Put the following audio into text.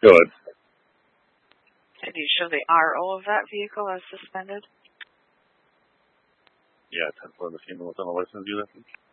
Go ahead. Did you show the RO of that vehicle as suspended? Yeah, 10 for the female within a license unit.